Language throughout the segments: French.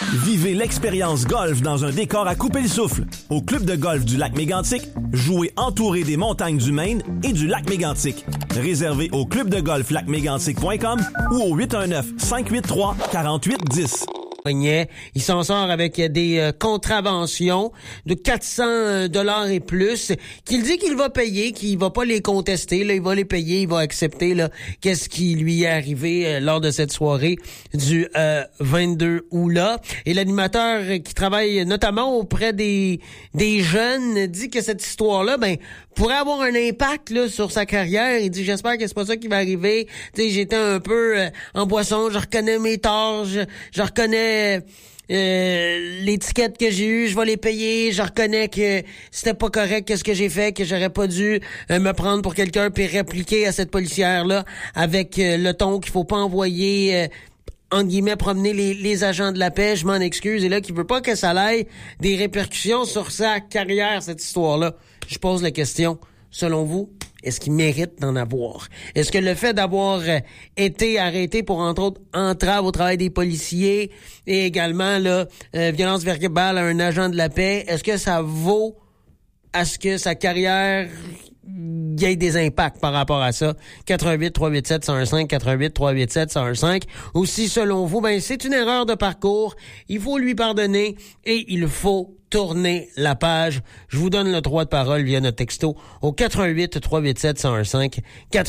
Vivez l'expérience golf dans un décor à couper le souffle. Au club de golf du lac Mégantic, jouez entouré des montagnes du Maine et du lac Mégantic. Réservé au clubdegolflacmégantic.com ou au 819-583-4810. Il s'en sort avec des contraventions de 400 $ et plus, qu'il dit qu'il va payer, qu'il va pas les contester, là, il va les payer, il va accepter là qu'est-ce qui lui est arrivé lors de cette soirée du 22 août là. Et l'animateur qui travaille notamment auprès des jeunes dit que cette histoire-là, pourrait avoir un impact là sur sa carrière. Il dit j'espère que c'est pas ça qui va arriver. Tu sais, j'étais un peu en boisson, je reconnais mes torts, je reconnais l'étiquette que j'ai eue, je vais les payer, je reconnais que c'était pas correct qu'est-ce que j'ai fait, que j'aurais pas dû me prendre pour quelqu'un puis répliquer à cette policière-là avec le ton qu'il faut pas envoyer entre guillemets, promener les agents de la paix, je m'en excuse, et là, qui veut pas que ça ait des répercussions sur sa carrière, cette histoire-là. Je pose la question, selon vous, est-ce qu'il mérite d'en avoir? Est-ce que le fait d'avoir été arrêté pour, entre autres, entrave au travail des policiers et également, violence verbale à un agent de la paix, est-ce que ça vaut à ce que sa carrière il y ait des impacts par rapport à ça? 88-387-115, 88-387-115. Ou si, selon vous, c'est une erreur de parcours, il faut lui pardonner et il faut tourner la page. Je vous donne le droit de parole via notre texto au 88-387-115,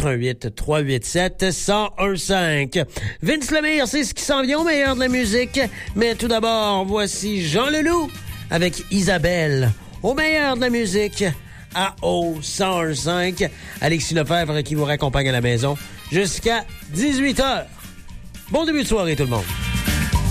88-387-115. Vince Lemire, c'est ce qui s'en vient au meilleur de la musique. Mais tout d'abord, voici Jean Leloup avec Isabelle au meilleur de la musique. AO 101.5. Alexis Lefebvre qui vous raccompagne à la maison jusqu'à 18h. Bon début de soirée tout le monde.